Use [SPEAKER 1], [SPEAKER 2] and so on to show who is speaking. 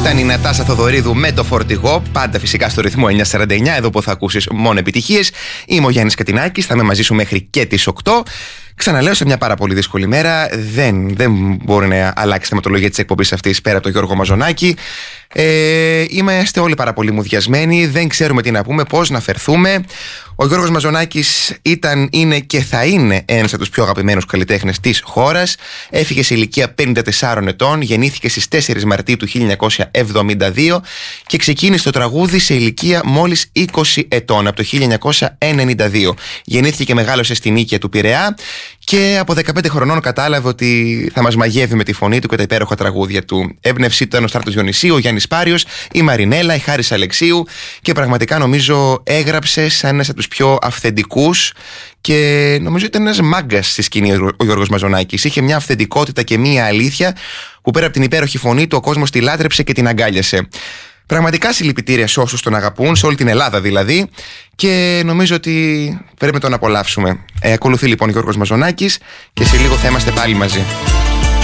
[SPEAKER 1] Ήταν η Νατάσα Θοδωρίδου με το φορτηγό. Πάντα φυσικά στο ρυθμό 949, εδώ που θα ακούσεις μόνο επιτυχίες. Είμαι ο Γιάννης Κατινάκης, θα είμαι μαζί σου μέχρι και τις 8. Ξαναλέω, σε μια πάρα πολύ δύσκολη μέρα. Δεν μπορεί να αλλάξει η θεματολογία της εκπομπής αυτής πέρα από τον Γιώργο Μαζονάκη. Είμαστε όλοι πάρα πολύ μουδιασμένοι. Δεν ξέρουμε τι να πούμε, πώς να φερθούμε. Ο Γιώργος Μαζονάκης ήταν, είναι και θα είναι ένας από τους πιο αγαπημένους καλλιτέχνες της χώρας. Έφυγε σε ηλικία 54 ετών, γεννήθηκε στις 4 Μαρτίου του 1972 και ξεκίνησε το τραγούδι σε ηλικία μόλις 20 ετών, από το 1992. Γεννήθηκε και μεγάλωσε στην Νίκαια του Πειραιά και από 15 χρονών κατάλαβε ότι θα μας μαγεύει με τη φωνή του και τα υπέροχα τραγούδια του. Έμπνευσή του ήταν ο Στράτος Διονυσίου, ο Γιάννης Πάριος, η Μαρινέλα, η Χάρης Αλεξίου και πραγματικά νομίζω έγραψε σαν ένας από τους πιο αυθεντικούς και νομίζω ήταν ένας μάγκας στη σκηνή ο Γιώργος Μαζονάκης. Είχε μια αυθεντικότητα και μια αλήθεια που πέρα από την υπέροχη φωνή του ο κόσμος τη λάτρεψε και την αγκάλιασε. Πραγματικά συλληπιτήρια σε όσους τον αγαπούν, σε όλη την Ελλάδα δηλαδή, και νομίζω ότι πρέπει να τον απολαύσουμε. Ακολουθεί λοιπόν ο Γιώργος Μαζονάκης και σε λίγο θα είμαστε πάλι μαζί.